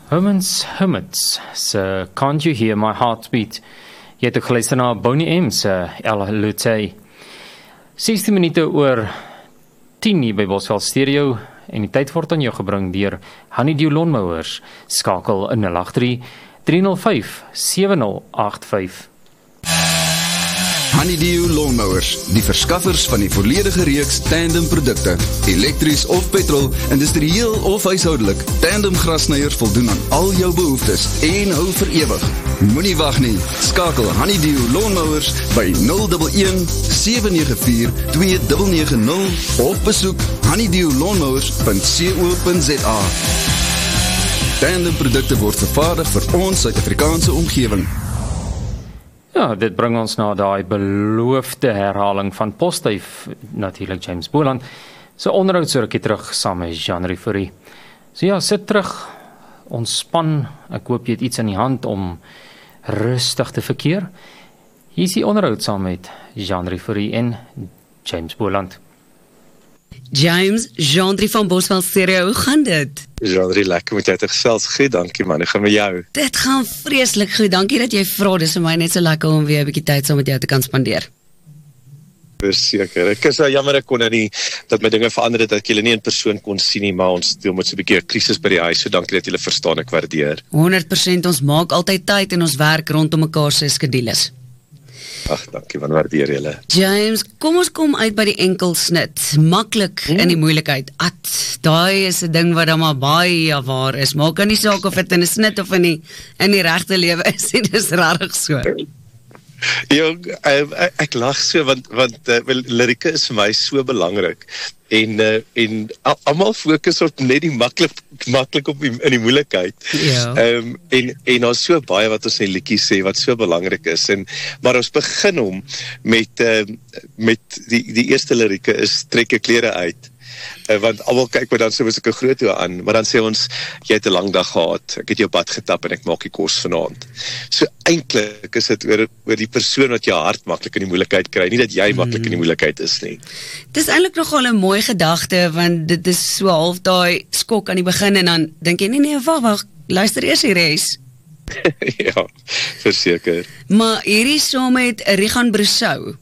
Hermits, so Can't You Hear My Heartbeat? Jy het ook geluister na Boney M se Ella Lute. 16 minute oor 10 hier by Bosveld Stereo en die tyd word aan jou gebring deur Honeydew Lawnmowers. Skakel in 083 305 7085. Honeydew Lawnmowers, die verskaffers van die volledige reeks Tandem produkte, elektries of petrol, industrieel of huishoudelik. Tandem grasniers voldoen aan al jou behoeftes en hou vir ewig. Moenie wag nie, skakel Honeydew Lawnmowers by 011 794 2990 of besoek honeydewlawnmowers.co.za. Tandem produkte word vervaardig vir ons Suid-Afrikaanse omgewing. Ja, dit bring ons na daai beloofde herhaling van Postduif, natuurlik James Boland. So onderhoud so rukkie terug saam met Jean Rifferie. So ja, sit terug, ontspan, ek hoop jy het iets in die hand om rustig te verkeer. Hier is die onderhoud saam met Jean Rifferie en James Boland. James, Jean-Drie van Bosveld Stereo, hoe gaan dit? Jean-Drie, lekker met jou te gesels. Goed, dankie man, ek gaan met jou. Dit gaan vreeslik goed, dankie dat jy vra, dis vir my net so lekker om weer 'n bietjie tyd saam met jou te kan spandeer. Verseker, ek is jammer ek kon nie, dat my dinge verander het, dat ek julle nie in persoon kon sien nie, maar ons deel met so 'n bietjie 'n krisis by die huis, so dankie dat julle verstaan, ek waardeer. 100%, ons maak altyd tyd en ons werk rondom mekaar se skedules. Ag, dankie man, waardeer julle. James, kom ons kom uit by die enkelsnit. Maklik in die moeilikheid. Daai is 'n ding wat dan maar baie waar is. Maak nie saak of dit in 'n snit of in die regte lewe is. Dit is regtig so. Jong, ek lag so, want lirieke is vir my so belangrik. En almal fokus op net die maklik op in die moeilikheid. Ja. En daar's so baie wat ons in die liedjies sê wat so belangrik is. Maar ons begin hom met die eerste lirieke is trek jou klere uit. Want almal kyk maar dan so 'n groot hoe aan, maar dan sê ons jy het 'n lang dag gehad, ek het jou bad getap en ek maak die kos vanaand. So eintlik is dit oor die persoon wat jou hart maklik in die moeilikheid kry, nie dat jy maklik in die moeilikheid is nie. Dis eintlik nogal 'n mooi gedagte, want dit is so half daai skok aan die begin en dan dink jy nee, wag, luister eers die res. Ja, verseker. Maar hierdie saam met Rigan Brusou.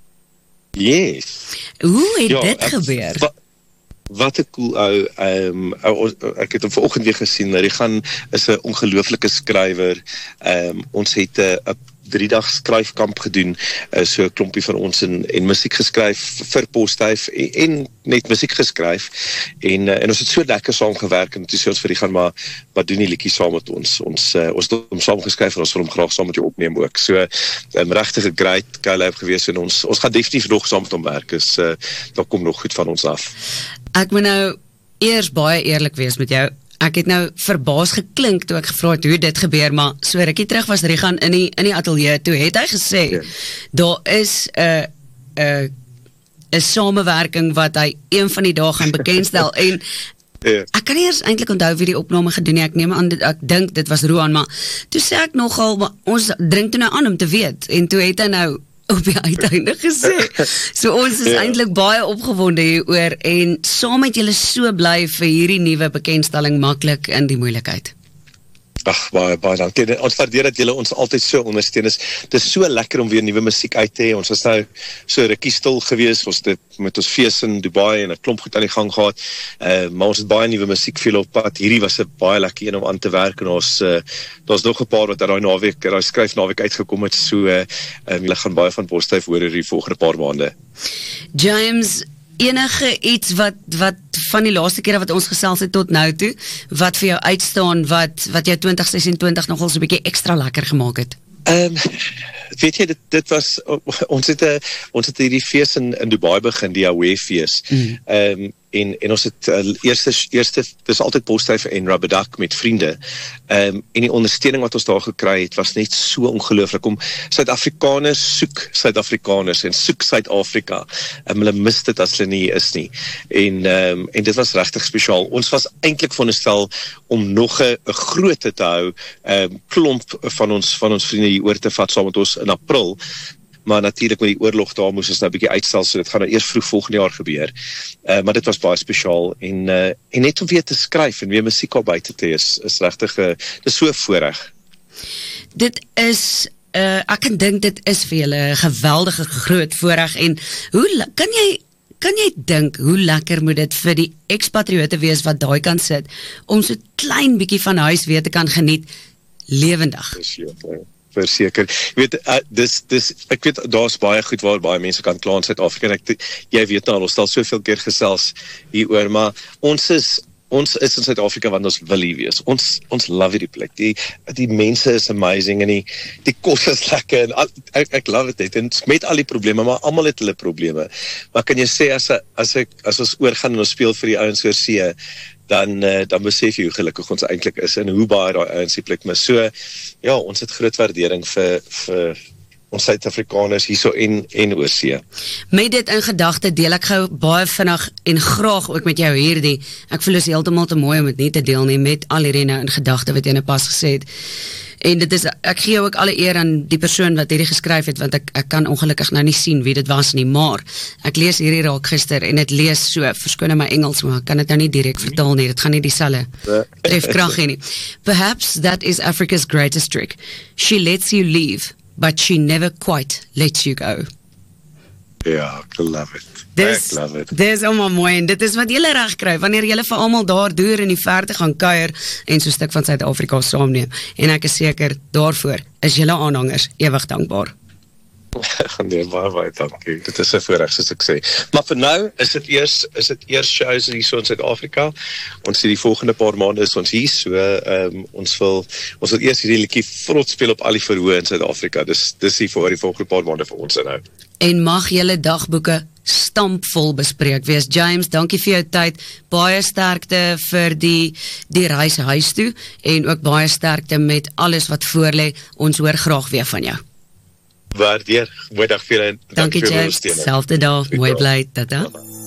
Yes. Hoe het dit gebeur? Wat 'n cool ou, ek het hom vanoggend weer gesien, Rigan is 'n ongelooflike skrywer, ons het 'n 3-dag skryfkamp gedoen, so 'n klompie van ons en musiek geskryf vir Postduif en net musiek geskryf, en ons het so lekker saam gewerk, en toe sê ons vir Rigan, maar doen die liedjie saam met ons, ons het hom saam geskryf, en ons wil hom graag saam met jou opneem ook, so regtig 'n great collab gewees, en ons gaan definitief nog saam met hom werk, daar kom nog goed van ons af. Ek moet nou eers baie eerlik wees met jou. Ek het nou verbaas geklink toe ek gevra het hoe dit gebeur, maar so rukkie terug was Rigan in die ateljee, toe het hy gesê, daar is 'n samewerking wat hy een van die dae gaan bekendstel, en ek kan nie eers eintlik onthou wie die opname gedoen nie, ek dink dit was Roan, maar toe sê ek nogal, maar ons dring toe nou aan om te weet, en toe het hy nou op die uiteinde gesê. So ons is eintlik baie opgewonde hieroor en saam met julle so bly vir hierdie nuwe bekendstelling maklik in die moeilikheid. Ag, baie dankie. Ons waardeer dat julle ons altyd so ondersteun. Dit is so lekker om weer nuwe musiek uit te hê. Ons was nou so rukkie stil gewees, ons het met ons fees in Dubai en 'n klomp goed aan die gang gehad, maar ons het baie nuwe musiek veel op pad. Hierdie was 'n baie lekker een om aan te werk, en daar's nog 'n paar wat daai skryfnaweek uitgekom het, so julle gaan baie van Postduif hoor oor die volgende paar maande. James, enige iets wat van die laaste kere wat ons gesels het tot nou toe, wat vir jou uitstaan, wat jou 2026 nogal so 'n bietjie ekstra lekker gemaak het? Weet jy, dit was, ons het hierdie fees in Dubai begin, die Aware fees, en ons het eerste, dis altyd Postduif en Rubberduck met vriende, en die ondersteuning wat ons daar gekry het, was net so ongelooflik, om Suid-Afrikaners soek Suid-Afrikaners, en soek Suid-Afrika, hulle mis dit as hulle nie is nie, en dit was regtig spesiaal. Ons was eintlik veronderstel om nog 'n grootte te hou, klomp van ons vriende hier oor te vat saam met ons in April, maar natuurlik met die oorlog daar moes ons nou 'n bietjie uitstel, so dit gaan nou eers vroeg volgende jaar gebeur. Maar dit was baie spesiaal en net om weer te skryf en weer musiek al buite te is regtig dis so 'n voorreg. Dit is ek kan dink dit is vir julle 'n geweldige groot voorreg en kan jy dink hoe lekker moet dit vir die ekspatriote wees wat daai kan sit om so klein bietjie van huis weer te kan geniet lewendig. Verseker. Jy weet, ek weet, daar's baie goed waar baie mense kan kla in Suid-Afrika, en jy weet nou, ons stel soveel keer gesels hieroor, maar ons is in Suid-Afrika want ons wil hier wees. Ons love hierdie plek. Die mense is amazing en die kos is lekker en ek love dit. En met al die probleme, maar almal het hulle probleme. Maar kan jy sê as ons oorgaan en ons speel vir die ouens oor see, dan besef jy hoe gelukkig ons eintlik is en hoe baie daai ouens die plek mis. So ja, ons het groot waardering vir ons Suid-Afrikaners hierso en oor see. Met dit in gedagte deel ek gou baie vinnig en graag ook met jou hierdie. Ek voel is heeltemal te mooi om dit nie te deel nie met al hierdie nou in gedagte wat jy nou pas gesê het. En dit is, ek gee ook alle eer aan die persoon wat hierdie geskryf het, want ek kan ongelukkig nou nie sien wie dit was nie, maar ek lees hierdie raak gister en dit lees so, verskoon my Engels, maar ek kan dit nou nie direk vertaal nie, dit gaan nie dieselfde trefkrag hê nie. Perhaps that is Africa's greatest trick. She lets you leave, but she never quite lets you go. Ja, ek love it. Dis allemaal mooi en dit is wat jylle reg kry, wanneer jylle vir almal daar deur in die verte gaan kuier en so 'n stuk van Suid-Afrika saamneem. En ek is seker, daarvoor is jylle aanhangers ewig dankbaar. Nee, baie dankie. Dit is 'n voorreg soos ek sê. Maar vir nou is dit eers shows hier so in Suid-Afrika. Ons sien die volgende paar maande is ons hier, so ons wil eers hierdie liedjie vrot speel op al die verhoë in Suid-Afrika. Dis hier vir die volgende paar maande vir ons inhou. En mag julle dagboeke stampvol bespreek wees. James, dankie vir jou tyd. Baie sterkte vir die reis huis toe en ook baie sterkte met alles wat voorlê. Ons hoor graag weer van jou. Waardeer. Goeiedag vir julle. Dankie James. Selfde dag. Mooi bly. Tata.